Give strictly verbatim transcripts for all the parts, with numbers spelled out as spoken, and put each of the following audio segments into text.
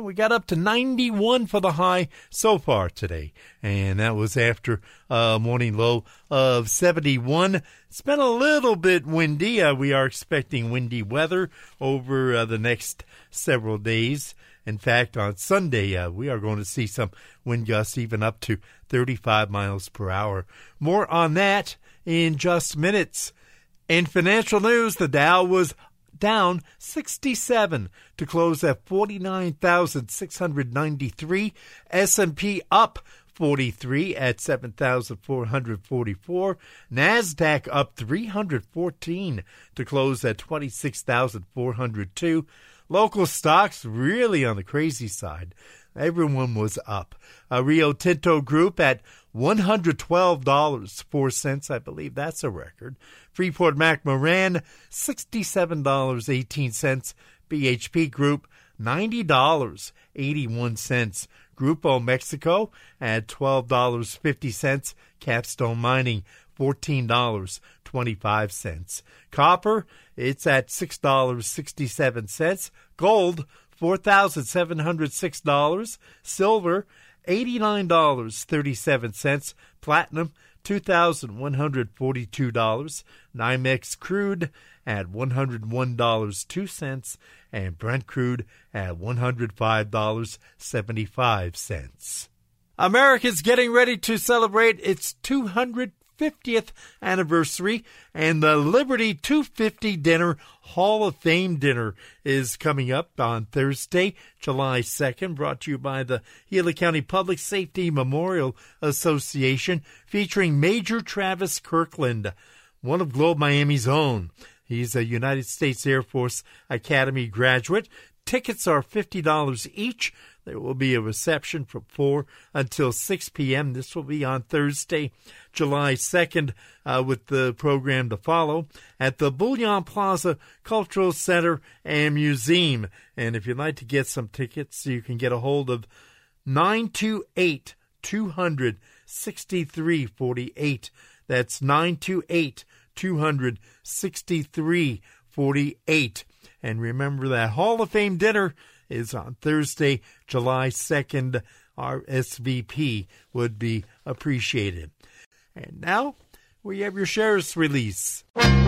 we got up to ninety-one for the high so far today. And that was after a morning low of seventy-one. It's been a little bit windy. Uh, we are expecting windy weather over uh, the next several days. In fact, on Sunday, uh, we are going to see some wind gusts even up to thirty-five miles per hour. More on that in just minutes. In financial news, the Dow was down sixty-seven to close at forty-nine thousand six hundred ninety-three. S and P up forty-three at seven thousand four hundred forty-four. NASDAQ up three hundred fourteen to close at twenty-six thousand four hundred two. Local stocks really on the crazy side. Everyone was up. Uh, Rio Tinto Group at one hundred twelve dollars and four cents. I believe that's a record. Freeport-McMoRan, sixty-seven dollars and eighteen cents. B H P Group, ninety dollars and eighty-one cents. Grupo Mexico at twelve dollars and fifty cents. Capstone Mining, fourteen dollars and twenty-five cents. Copper, it's at six dollars and sixty-seven cents. Gold, four thousand seven hundred six dollars. Silver, eighty-nine dollars and thirty-seven cents. Platinum, two thousand one hundred forty-two dollars. NYMEX crude at one hundred one dollars and two cents. And Brent crude at one hundred five dollars and seventy-five cents. America's getting ready to celebrate its two hundred fiftieth anniversary, and the Liberty two fifty Dinner Hall of Fame dinner is coming up on Thursday, July second, brought to you by the Gila County Public Safety Memorial Association, featuring Major Travis Kirkland, one of Globe Miami's own. He's a United States Air Force Academy graduate. Tickets are fifty dollars each. There will be a reception from four until six p.m. This will be on Thursday, July second, uh, with the program to follow at the Bullion Plaza Cultural Center and Museum. And if you'd like to get some tickets, you can get a hold of nine two eight, two hundred, sixty-three forty-eight. That's nine two eight, two hundred, sixty-three forty-eight. And remember that Hall of Fame dinner is on Thursday, July second. Our S V P would be appreciated. And now we have your sheriff's release.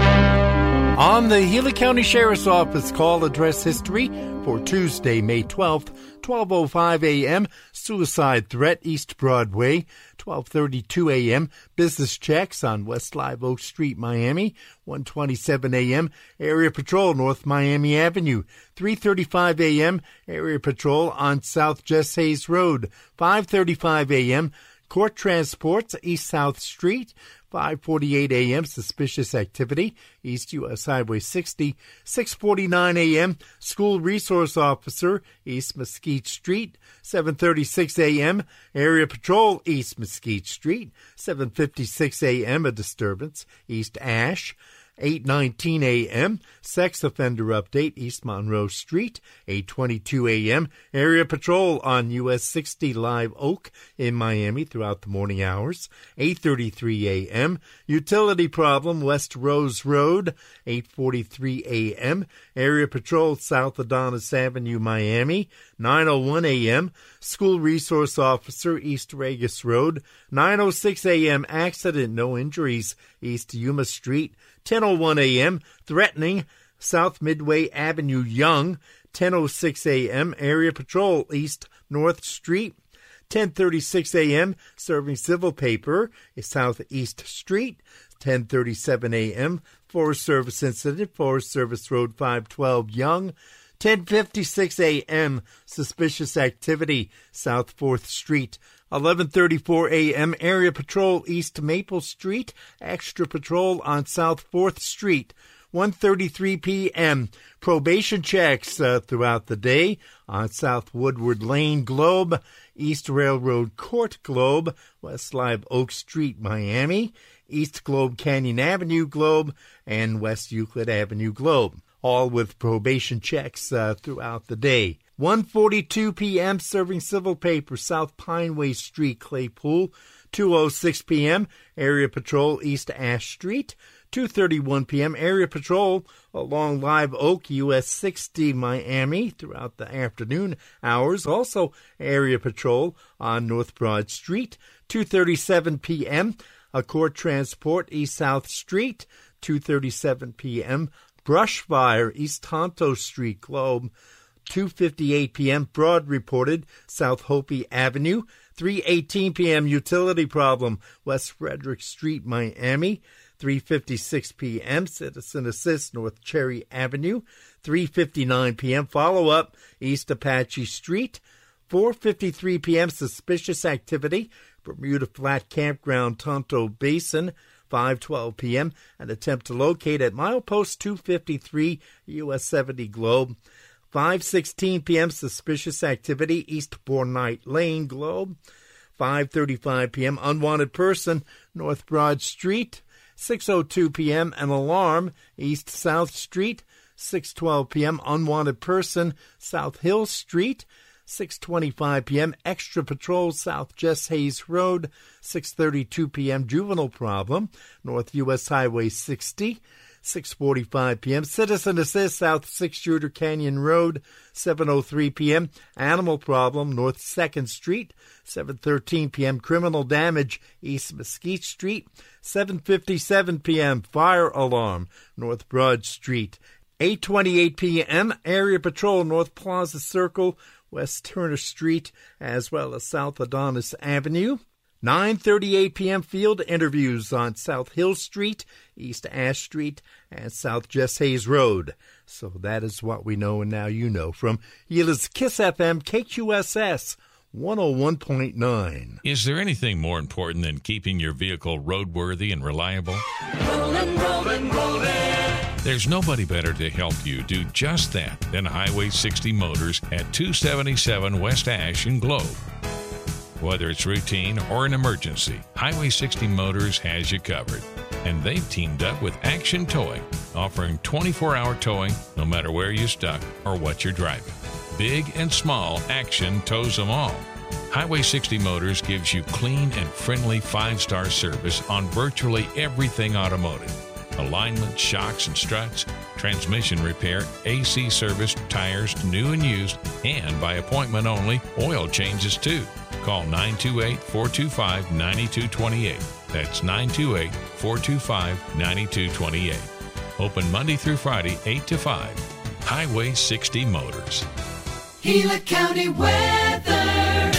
On the Gila County Sheriff's Office call address history for Tuesday, May twelfth, twelve oh five a.m., suicide threat, East Broadway. twelve thirty-two a.m., business checks on West Live Oak Street, Miami. one twenty-seven a.m., area patrol, North Miami Avenue. three thirty-five a.m., area patrol on South Jess Hayes Road. five thirty-five a.m., court transports, East South Street. five forty-eight a.m., suspicious activity, East U S Highway sixty. six forty-nine a.m., school resource officer, East Mesquite Street. seven thirty-six a.m., area patrol, East Mesquite Street. seven fifty-six a.m., a disturbance, East Ash. eight nineteen a.m., sex offender update, East Monroe Street. eight twenty-two a.m., area patrol on U S sixty Live Oak in Miami throughout the morning hours. eight thirty-three a.m., utility problem, West Rose Road. eight forty-three a.m., area patrol, South Adonis Avenue, Miami. nine oh one a.m., school resource officer, East Regis Road. nine oh six a.m., accident, no injuries, East Yuma Street. ten oh one a.m., threatening, South Midway Avenue, Young. ten oh six a.m., area patrol, East North Street. ten thirty-six a.m., serving civil paper, Southeast Street. ten thirty-seven a.m., Forest Service incident, Forest Service Road five twelve, Young. ten fifty-six a.m., suspicious activity, South fourth Street. eleven thirty-four a.m., area patrol, East Maple Street. Extra patrol on South fourth Street. one thirty-three p.m., probation checks uh, throughout the day on South Woodward Lane, Globe. East Railroad Court, Globe. West Live Oak Street, Miami. East Globe Canyon Avenue, Globe. And West Euclid Avenue, Globe. All with probation checks uh, throughout the day. one forty-two p.m., serving civil paper, South Pineway Street, Claypool. two oh six p.m., area patrol, East Ash Street. two thirty-one p.m. Area patrol along Live Oak, U S sixty, Miami, throughout the afternoon hours. Also, area patrol on North Broad Street, two thirty-seven p.m. Accord Transport, East South Street, two thirty-seven p.m. Brush fire, East Tonto Street, Globe, two fifty-eight p.m. Broad reported, South Hopi Avenue, three eighteen p.m. Utility problem, West Frederick Street, Miami, three fifty-six p.m. Citizen Assist, North Cherry Avenue, three fifty-nine p.m. Follow-up, East Apache Street, four fifty-three p.m. Suspicious activity, Bermuda Flat Campground, Tonto Basin, five twelve p.m. An attempt to locate at milepost two fifty-three, U S seventy Globe, five sixteen p.m. Suspicious activity, East Bournight Lane, Globe, five thirty-five p.m. Unwanted person, North Broad Street, six oh two p.m. An alarm, East South Street, six twelve p.m. Unwanted person, South Hill Street, six twenty-five p.m. Extra patrol, South Jess Hayes Road, six thirty-two p.m. Juvenile problem, North U S Highway sixty, six forty-five p.m. Citizen Assist, South Six Shooter Canyon Road, seven oh three p.m. Animal problem, North second Street, seven thirteen p.m. Criminal damage, East Mesquite Street, seven fifty-seven p.m. Fire alarm, North Broad Street, eight twenty-eight p.m. Area patrol, North Plaza Circle, West Turner Street, as well as South Adonis Avenue. nine thirty-eight p.m. field interviews on South Hill Street, East Ash Street, and South Jess Hayes Road. So that is what we know, and now you know. From Gila's Kiss F M, K Q S S one oh one point nine. Is there anything more important than keeping your vehicle roadworthy and reliable? Rollin', rollin', rollin'. There's nobody better to help you do just that than Highway sixty Motors at two seventy-seven West Ash in Globe. Whether it's routine or an emergency, Highway sixty Motors has you covered. And they've teamed up with Action Towing, offering twenty-four hour towing no matter where you're stuck or what you're driving. Big and small, Action tows them all. Highway sixty Motors gives you clean and friendly five-star service on virtually everything automotive. Alignment, shocks and struts, transmission repair, A C service, tires, new and used, and by appointment only, oil changes too. Call nine two eight, four two five, nine two two eight. That's nine two eight, four two five, nine two two eight. Open Monday through Friday, eight to five. Highway sixty Motors. Gila County weather.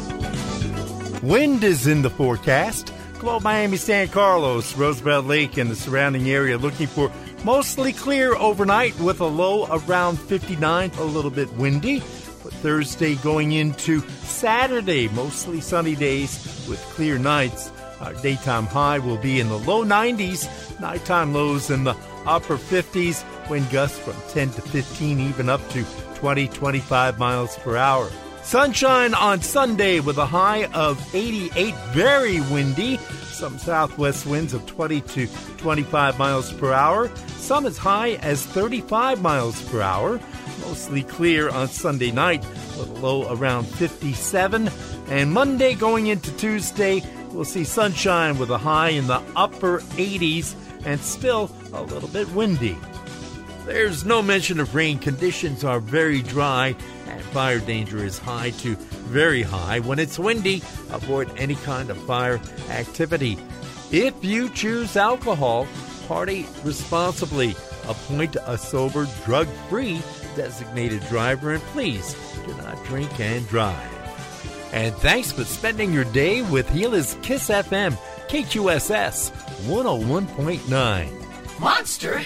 Wind is in the forecast. Globe Miami, San Carlos, Roosevelt Lake, and the surrounding area looking for mostly clear overnight with a low around fifty-nine, a little bit windy. But Thursday going into Saturday, mostly sunny days with clear nights. Our daytime high will be in the low nineties, nighttime lows in the upper fifties, wind gusts from ten to fifteen, even up to twenty, twenty-five miles per hour. Sunshine on Sunday with a high of eighty-eight, very windy. Some southwest winds of twenty to twenty-five miles per hour. Some as high as thirty-five miles per hour. Mostly clear on Sunday night with a low around fifty-seven. And Monday going into Tuesday, we'll see sunshine with a high in the upper eighties and still a little bit windy. There's no mention of rain. Conditions are very dry and fire danger is high to very high. When it's windy, avoid any kind of fire activity. If you choose alcohol, party responsibly. Appoint a sober, drug-free designated driver, and please do not drink and drive. And thanks for spending your day with Gila's Kiss F M, K Q S S one oh one point nine. Monster